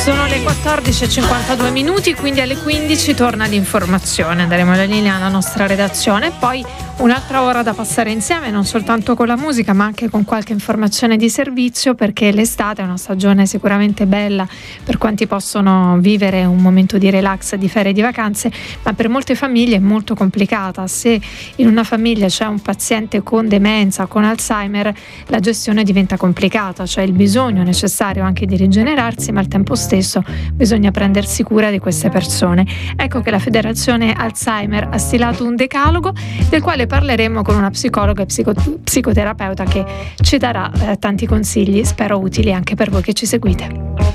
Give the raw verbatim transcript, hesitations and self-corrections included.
Sono le quattordici e cinquantadue minuti, quindi alle quindici torna l'informazione. Daremo la linea alla nostra redazione, poi un'altra ora da passare insieme, non soltanto con la musica ma anche con qualche informazione di servizio, perché l'estate è una stagione sicuramente bella per quanti possono vivere un momento di relax, di ferie, di vacanze, ma per molte famiglie è molto complicata. Se in una famiglia c'è un paziente con demenza, con Alzheimer, la gestione diventa complicata, c'è il bisogno necessario anche di rigenerarsi, ma al tempo stesso bisogna prendersi cura di queste persone. Ecco che la Federazione Alzheimer ha stilato un decalogo del quale parleremo con una psicologa e psico- psicoterapeuta che ci darà eh, tanti consigli, spero utili anche per voi che ci seguite.